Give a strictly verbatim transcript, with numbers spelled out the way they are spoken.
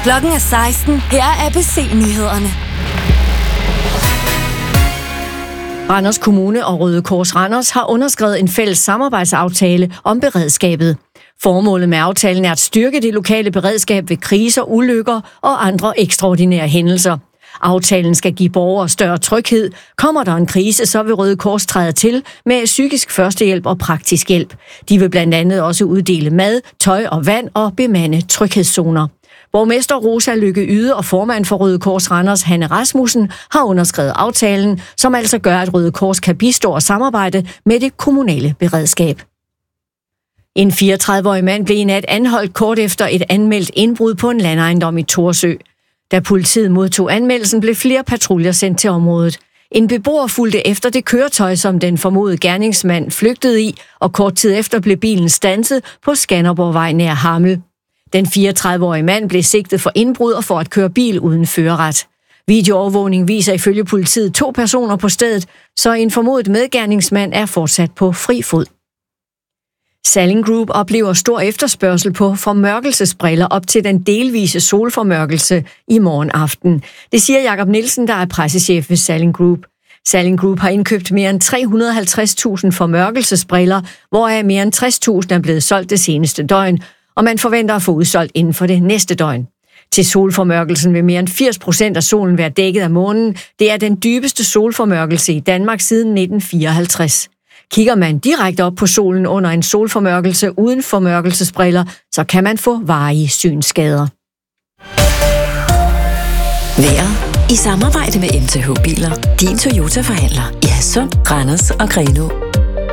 Klokken er seksten. Her er A B C-nyhederne. Randers Kommune og Røde Kors Randers har underskrevet en fælles samarbejdsaftale om beredskabet. Formålet med aftalen er at styrke det lokale beredskab ved kriser, ulykker og andre ekstraordinære hændelser. Aftalen skal give borgere større tryghed. Kommer der en krise, så vil Røde Kors træde til med psykisk førstehjælp og praktisk hjælp. De vil blandt andet også uddele mad, tøj og vand og bemande tryghedszoner. Borgmester Rosa Lykke Yde og formand for Røde Kors Randers, Hanne Rasmussen, har underskrevet aftalen, som altså gør, at Røde Kors kan bistå og samarbejde med det kommunale beredskab. En fireogtredive-årig mand blev i nat anholdt kort efter et anmeldt indbrud på en landejendom i Thorsø. Da politiet modtog anmeldelsen, blev flere patruljer sendt til området. En beboer fulgte efter det køretøj, som den formodede gerningsmand flygtede i, og kort tid efter blev bilen standset på Skanderborgvej nær Hammel. Den fireogtredive-årige mand blev sigtet for indbrud og for at køre bil uden førerret. Videoovervågning viser ifølge politiet to personer på stedet, så en formodet medgerningsmand er fortsat på fri fod. Salling Group oplever stor efterspørgsel på formørkelsesbriller op til den delvise solformørkelse i morgen aften. Det siger Jakob Nielsen, der er pressechef ved Salling Group. Salling Group har indkøbt mere end tre hundrede og halvtreds tusind formørkelsesbriller, hvoraf mere end tres tusind er blevet solgt det seneste døgn, og man forventer at få udsolgt inden for det næste døgn. Til solformørkelsen vil mere end firs procent af solen være dækket af månen. Det er den dybeste solformørkelse i Danmark siden nitten fireoghalvtreds. Kigger man direkte op på solen under en solformørkelse uden formørkelsesbriller, så kan man få varige synsskader. Vejret i samarbejde med M T H Biler. Din Toyota-forhandler i Hadsund, Randers og Grenaa.